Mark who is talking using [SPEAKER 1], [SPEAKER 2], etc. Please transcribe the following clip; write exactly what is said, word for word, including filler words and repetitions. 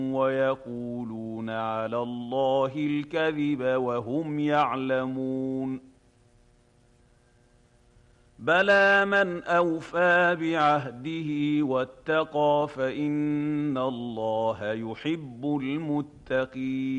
[SPEAKER 1] ويقولون على الله الكذب وهم يعلمون بلى من أوفى بعهده واتقى فإن الله يحب المتقين